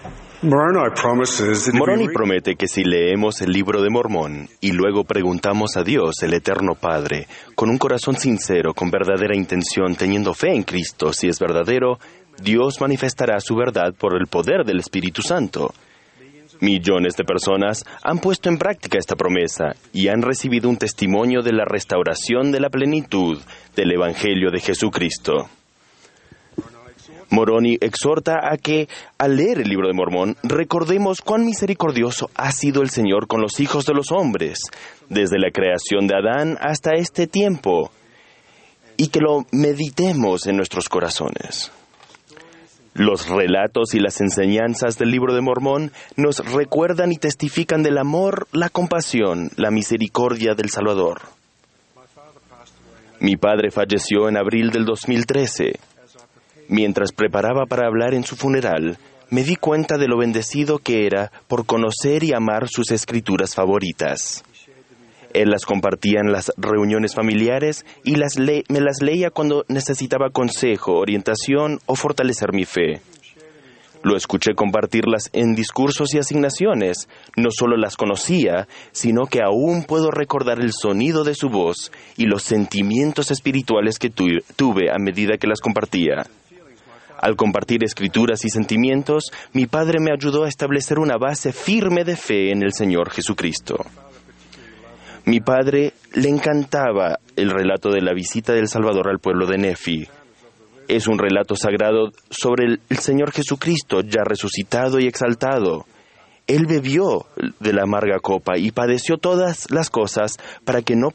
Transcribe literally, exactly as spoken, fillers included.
Moroni promete que si leemos el libro de Mormón y luego preguntamos a Dios, el Eterno Padre, con un corazón sincero, con verdadera intención, teniendo fe en Cristo, si es verdadero, Dios manifestará su verdad por el poder del Espíritu Santo. Millones de personas han puesto en práctica esta promesa y han recibido un testimonio de la restauración de la plenitud del Evangelio de Jesucristo. Moroni exhorta a que, al leer el libro de Mormón, recordemos cuán misericordioso ha sido el Señor con los hijos de los hombres, desde la creación de Adán hasta este tiempo, y que lo meditemos en nuestros corazones. Los relatos y las enseñanzas del libro de Mormón nos recuerdan y testifican del amor, la compasión, la misericordia del Salvador. Mi padre falleció en abril del dos mil trece. Mientras preparaba para hablar en su funeral, me di cuenta de lo bendecido que era por conocer y amar sus escrituras favoritas. Él las compartía en las reuniones familiares y las le- me las leía cuando necesitaba consejo, orientación o fortalecer mi fe. Lo escuché compartirlas en discursos y asignaciones. No solo las conocía, sino que aún puedo recordar el sonido de su voz y los sentimientos espirituales que tu- tuve a medida que las compartía. Al compartir escrituras y sentimientos, mi padre me ayudó a establecer una base firme de fe en el Señor Jesucristo. Mi padre le encantaba el relato de la visita del Salvador al pueblo de Nefi. Es un relato sagrado sobre el, el Señor Jesucristo ya resucitado y exaltado. Él bebió de la amarga copa y padeció todas las cosas para que no